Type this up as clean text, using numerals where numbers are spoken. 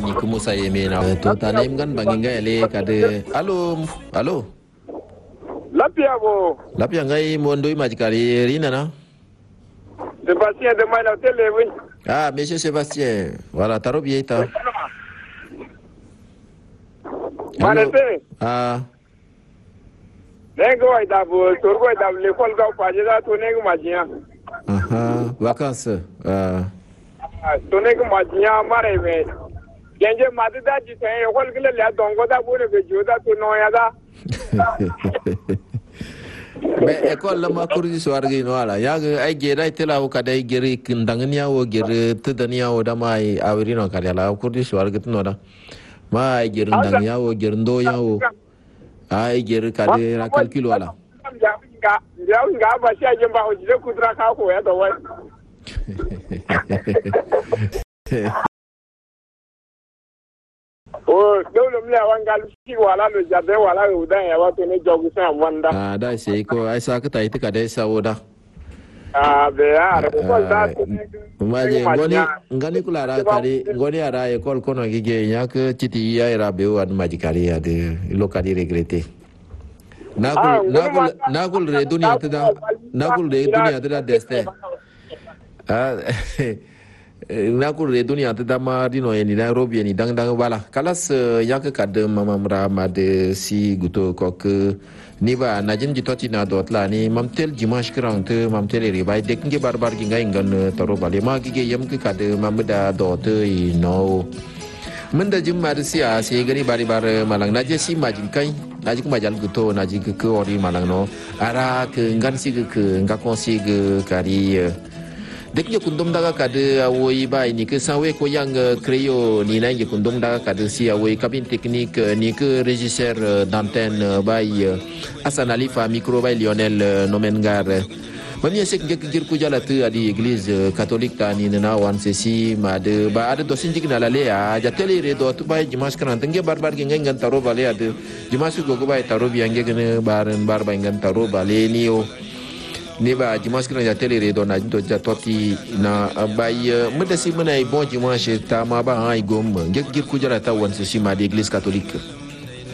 ni kumu saya mena to tanem kan banginga ele kade alo lapia ngai mondoi majikari rina na Sébastien de Maïla Télé, oui. Ah, monsieur Sébastien, voilà, t'as bien ta. Manete. Ah. Nengo aidabu, turgo aidabu l'école ga pajeda to nengo majia. Vacances. To nengo majia mare me. Genje madida ji tay école gele la dongo da bone be joda to noya da. Mais école lama kurdi swargi no ala ya ay gera itela o kada geri kindangnya o geri tedania o da mai awri no kada la kurdi swargi no da ma ay geri ndangnya o geri ndo ya o ay geri kada ra calcul wala nga ba shi ajin ba o jide kudra ka ko ya da wai Oh, dole mle wangal ki wala lo jardin wala udan ya wato ne jogu san wanda. Ah, da sai ko ai sa ka tayi tika dai sawo da. Ah, be ya ko da. Maje ngani kula ra kare ngoni ara école kono gige yak titi ya ra be wan majikari ya de lokali regretter. Nagul re dunia tada destin. Ah nakul re dunia tada ma dino ni Nairobi ni dang wala kalas yak kad mamamra made si guto kok ni ba najin jitoti na dot la ni mamtel dimanche krante mamtel ri bay dek nge barbar gi ngay ngan taro bale ma gi yem ki kad mamda dot i no menda jim mar si a se gani bari bar malang naje si majin kai naji majal guto naji ke ori malang no ara ke ngan si ke nga konsi ge kari dek je kundum daga kada awoi bai ni ke sawe ko yang kreo ni nai je kundum daga kada si awoi kabin teknik ni ke régisseur d'antenne bai Hassan Alifa micro bai Lionel Nomengar Mami sek ngek gir ku jala tu adi église catholique ta ni na wan sesi ma de ba ada dosin jig na la le a jateli re do tu bai dimas kan tenge barbar ge ngan taro bale ade dimas go go bai taro bi ange gene baran bar bai ngan taro bale ni o ni ba dimas kan jateli re do na do jatoti na bai medasi menai bon dimas ta ma ba ai gom ngek gir ku jala ta wan sesi ma de église catholique